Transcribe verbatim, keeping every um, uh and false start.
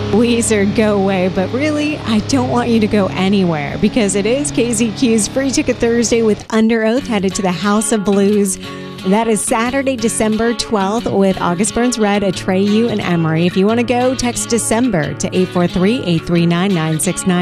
Weezer, Go Away, but really, I don't want you to go anywhere because it is K Z Q's Free Ticket Thursday with Under Oath headed to the House of Blues. That is Saturday, December twelfth with August Burns Red, Atreyu, and Emery. If you want to go, text December to eight four three, eight three nine, nine six nine.